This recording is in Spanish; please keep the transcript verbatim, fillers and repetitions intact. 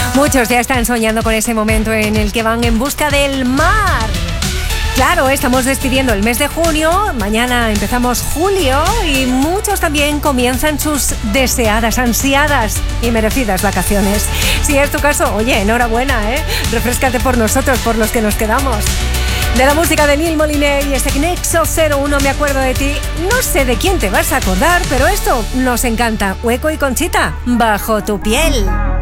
Muchos ya están soñando con ese momento en el que van en busca del mar. Claro, estamos despidiendo el mes de junio, mañana empezamos julio y muchos también comienzan sus deseadas, ansiadas y merecidas vacaciones. Si es tu caso, oye, enhorabuena, ¿eh? Refréscate por nosotros, por los que nos quedamos. De la música de Neil Moliner y ese Nexo cero uno, me acuerdo de ti. No sé de quién te vas a acordar, pero esto nos encanta. Hueco y Conchita, bajo tu piel.